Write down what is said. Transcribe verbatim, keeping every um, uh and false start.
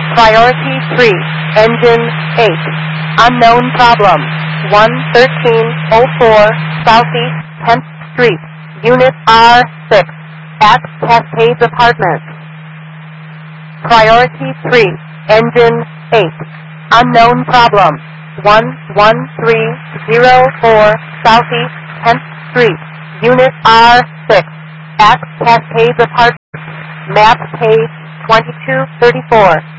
Priority three, Engine eight. Unknown problem. one thirteen oh four Southeast tenth Street, Unit R six, at Cascades Apartments. Priority three, Engine eight. Unknown problem. one one three oh four Southeast tenth Street, Unit R six, at Cascades Apartments. Map page twenty-two thirty-four.